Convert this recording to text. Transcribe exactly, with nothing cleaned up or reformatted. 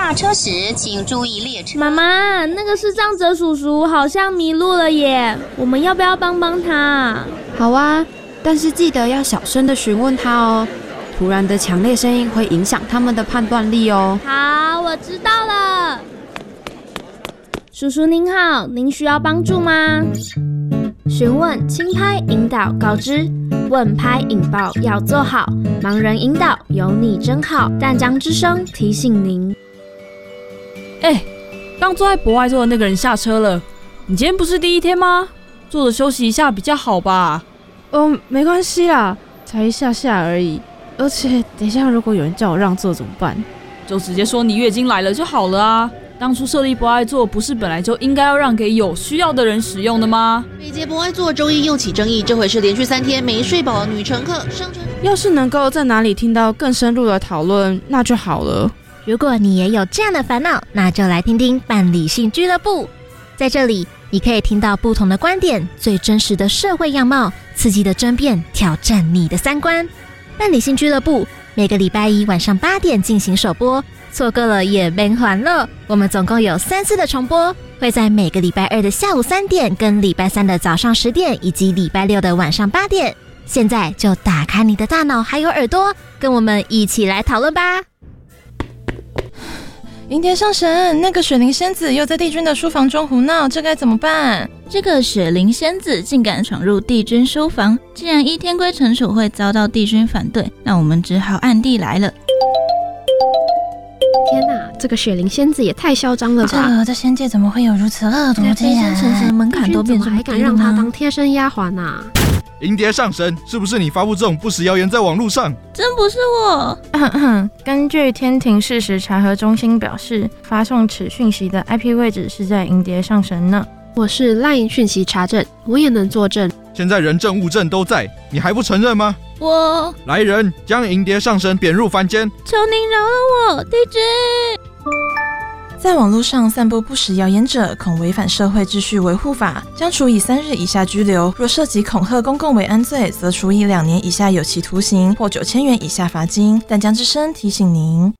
下车时请注意列车。 妈妈，那个视障者叔叔好像迷路了耶，我们要不要帮帮他？ 好啊，但是记得要小声的询问他哦，突然的强烈声音会影响他们的判断力哦。 好，我知道了。叔叔您好，您需要帮助吗？询问、轻拍、引导、告知，问拍引爆要做好，盲人引导有你真好。淡江之声提醒您。 哎，刚坐在博爱座的那个人下车了，你今天不是第一天吗？坐着休息一下比较好吧？ 哦，没关系啦，才一下下而已。而且等一下如果有人叫我让座怎么办？ 就直接说你月经来了就好了啊。当初设立博爱座不是本来就应该要让给有需要的人使用的吗？ 北捷博爱座周一又起争议，这回是连续三天没睡饱的女乘客上车。 要是能够在哪里听到更深入的讨论，那就好了。 如果你也有这样的烦恼，那就来听听伴理性俱乐部。在这里，你可以听到不同的观点，最真实的社会样貌，刺激的争辩，挑战你的三观。伴理性俱乐部每个礼拜一晚上八点进行首播。错过了也别还了，我们总共有三次的重播，会在每个礼拜二的下午三点、跟礼拜三的早上十点，以及礼拜六的晚上八点。现在就打开你的大脑还有耳朵，跟我们一起来讨论吧。 银蝶上神，那个雪灵仙子又在帝君的书房中胡闹，这该怎么办？ 这个雪灵仙子竟敢闯入帝君书房，既然依天规惩处会遭到帝君反对，那我们只好暗地来了。 天哪，这个雪灵仙子也太嚣张了吧！ 这这仙界怎么会有如此恶毒之人？ 神神门槛都变成， 怎么还敢让他当贴身丫鬟啊？ 银蝶上神，是不是你发布这种不实谣言在网络上？ 真不是我。 根据天庭事实查核中心表示，发送此讯息的 I P 位置是在银蝶上神呢。 我是 LINE 讯息查证，我也能作证。 现在人证物证都在，你还不承认吗？ 我来人，将银蝶上神贬入凡间！ 求您饶了我，帝君！ 在网络上散布不实谣言者，恐违反社会秩序维护法，将处以三日以下拘留；若涉及恐吓公共危安罪，则处以两年以下有期徒刑或九千元以下罚金。淡江之声提醒您。